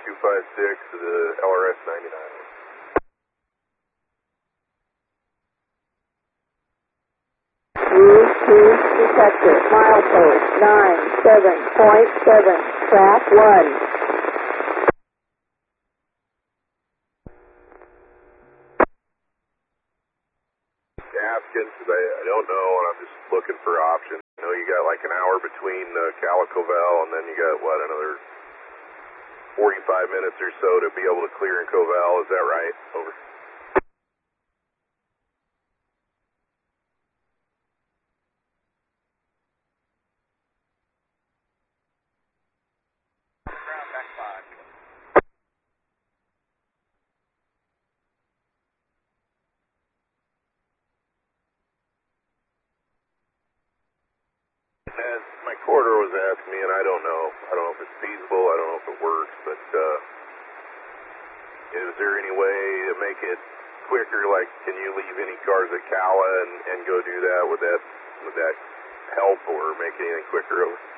256 to the LRS 99. U2 detector, milepost 97.7, track 1. Asking, because I don't know, and I'm just looking for options. I know you got like an hour between Calico Val, and then you got, what, another 45 minutes or so to be able to clear in Coval. Is that right? Over. Ground back 5. As my corridor was asking me, and I don't know if it's feasible, I don't know if it works, but is there any way to make it quicker? Like, can you leave any cars at Cala and go do that? Would that help or make anything quicker? Over?